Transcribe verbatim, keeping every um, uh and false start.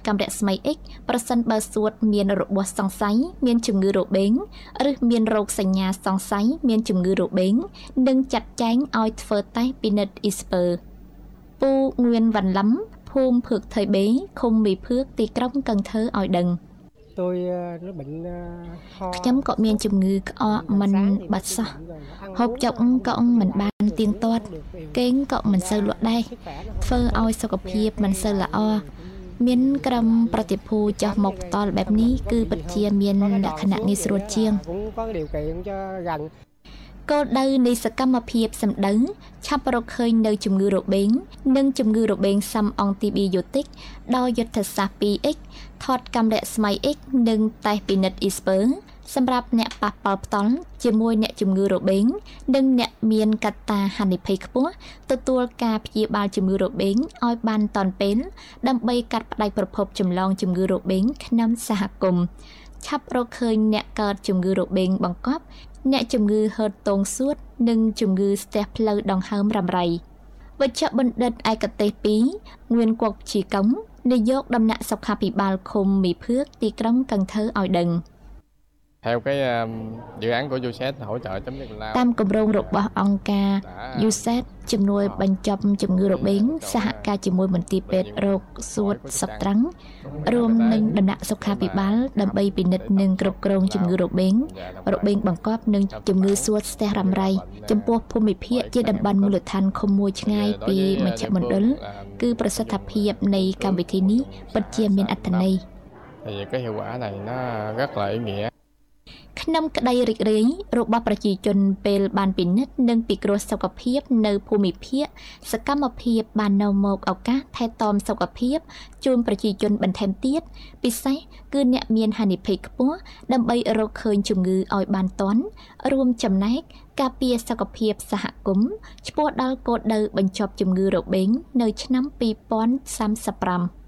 កំរៈស្មី X ប្រសិនបើសួតមានរបួសសង្ស័យមានជំងឺរបេងឬមានរោគសញ្ញាសង្ស័យមានជំងឺរបេងនិងចាត់ចែងឲ្យធ្វើតេស្តពិនិត្យ អ៊ី ét ពើ ពូងឿនវ៉ាន់ឡំភូមិភឿកថៃបេឃុំមីភឿកទីក្រុងកឹងធើឲ្យដឹង tôi nó bệnh ខ្ញុំក៏មានជំងឺក្អកមិនបាត់សោះហូបចុកក៏មិនបានទៀងទាត់គេងក៏មិនសូវលក់ដែរធ្វើឲ្យសុខភាពមិនសូវល្អមានក្រុមប្រតិភូចោះមកតល់បែបនេះគឺពិតជាមានលក្ខណៈងាយស្រួលជាង គោលដៅនៃសកម្មភាពសម្ដៅឆាប់រកឃើញនៅជំងឺរបេងនិងជំងឺរបេងសំអង់ទីប៊ីយោទិកដោយយុទ្ធសាស្ត្រ ពីរ អិច ថតកាំរៈស្មី X និងតេស្តពិនិត្យ អ៊ី ét ពើ សម្រាប់អ្នកប៉ះប៉ល់ផ្ទាល់ជាមួយអ្នកជំងឺរបេងនិងអ្នកមានកត្តាហានិភ័យខ្ពស់ទទួលការព្យាបាលជំងឺរបេងឲ្យបានទាន់ពេលដើម្បីកាត់ផ្តាច់ប្រភពចម្លងជំងឺរបេងក្នុងសហគមន៍ឆាប់រកឃើញអ្នកកើតជំងឺរបេងបង្កប់អ្នកជំងឺហឺតតងសួតនិងជំងឺស្ទះផ្លូវដង្ហើមរ៉ាំរ៉ៃវិជ្ជបណ្ឌិតឯកទេស ពីរ ងឿនគក់ជីកុងនាយកដំណាក់សុខាភិបាលឃុំមីភឿកទីក្រុងកឹងធើឲ្យដឹង Theo cái uh, dự án của u ét ét hỗ trợ chấm dứt bệnh lao តាមគម្រោងរបស់អង្គការ u ét ét ជំនួយបញ្ចប់ជំងឺរបេងសហការជាមួយមន្ទីរពេទ្យរោគសួតសត្វត្រាំងរួមនឹងដំណាក់សុខាភិបាលដើម្បីពិនិត្យនិងគ្រប់គ្រងជំងឺរបេងរបេងបង្កប់និងជំងឺសួតស្ទះរ៉ាំរ៉ៃចំពោះភូមិភាគជាតំបន់មូលដ្ឋានឃុំមួយឆ្ងាយពីមជ្ឈមណ្ឌលគឺប្រសិទ្ធភាពនៃកម្មវិធីនេះពិតជាមានអត្ថន័យ thì cái hiệu quả này nó rất là ý nghĩa ក្នុងក្តីរីករាយរបស់ប្រជាជនពេលបានពិនិត្យនិងពិគ្រោះសុខភាពនៅភូមិភាគសកម្មភាពបាននាំមកឱកាសថែទាំសុខភាពជូនប្រជាជនបន្ថែមទៀតពិសេសគឺអ្នកមានហានិភ័យខ្ពស់ដើម្បីរកឃើញជំងឺឲ្យបានទាន់រួមចំណែកការពារសុខភាពសហគមន៍ឆ្ពោះដល់គោលដៅបញ្ចប់ជំងឺរបេងនៅឆ្នាំ ពីរពាន់សាមសិបប្រាំ